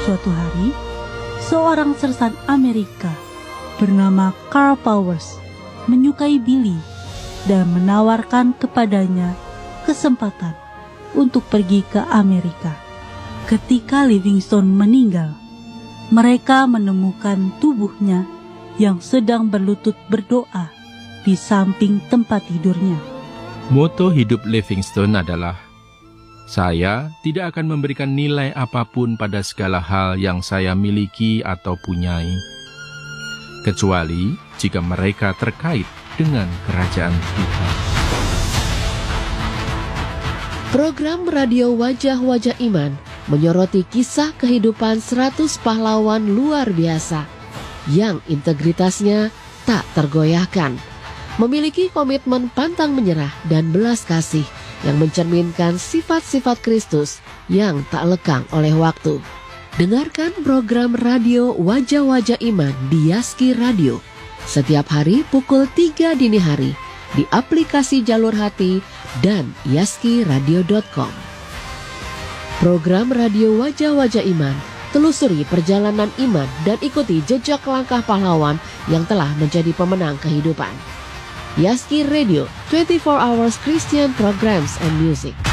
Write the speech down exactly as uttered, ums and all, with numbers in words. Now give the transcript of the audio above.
Suatu hari, seorang sersan Amerika bernama Carl Powers menyukai Billy dan menawarkan kepadanya kesempatan untuk pergi ke Amerika. Ketika Livingstone meninggal, mereka menemukan tubuhnya yang sedang berlutut berdoa di samping tempat tidurnya. Moto hidup Livingstone adalah, saya tidak akan memberikan nilai apapun pada segala hal yang saya miliki atau punyai, kecuali jika mereka terkait dengan kerajaan Tuhan. Program radio Wajah-Wajah Iman menyoroti kisah kehidupan seratus pahlawan luar biasa yang integritasnya tak tergoyahkan, memiliki komitmen pantang menyerah dan belas kasih yang mencerminkan sifat-sifat Kristus yang tak lekang oleh waktu. Dengarkan program radio Wajah-Wajah Iman di Yaski Radio setiap hari pukul tiga dini hari di aplikasi Jalur Hati dan yaski radio dot com. Program radio Wajah-Wajah Iman, telusuri perjalanan iman dan ikuti jejak langkah pahlawan yang telah menjadi pemenang kehidupan. Yaski Radio, twenty-four hours Christian programs and music.